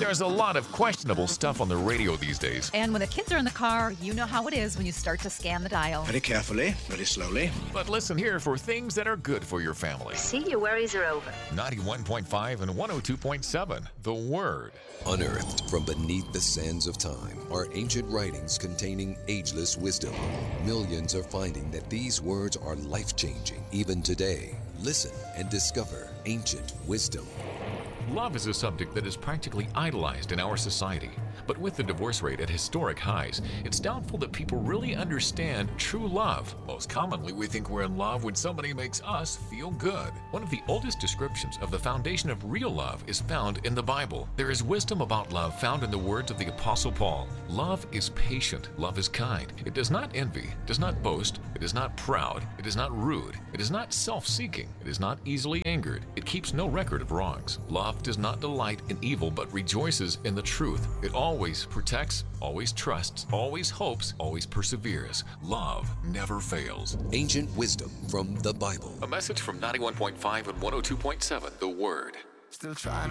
There's a lot of questionable stuff on the radio these days. And when the kids are in the car, you know how it is when you start to scan the dial. Very carefully, very slowly. But listen here for things that are good for your family. See, your worries are over. 91.5 and 102.7, The Word. Unearthed from beneath the sands of time are ancient writings containing ageless wisdom. Millions are finding that these words are life-changing even today. Listen and discover ancient wisdom. Love is a subject that is practically idolized in our society. But with the divorce rate at historic highs, it's doubtful that people really understand true love. Most commonly, we think we're in love when somebody makes us feel good. One of the oldest descriptions of the foundation of real love is found in the Bible. There is wisdom about love found in the words of the Apostle Paul. Love is patient. Love is kind. It does not envy, does not boast, it is not proud, it is not rude, it is not self-seeking, it is not easily angered, it keeps no record of wrongs. Love does not delight in evil, but rejoices in the truth. It always protects, always trusts, always hopes, always perseveres. Love never fails. Ancient wisdom from the Bible. A message from 91.5 and 102.7, The Word. Still trying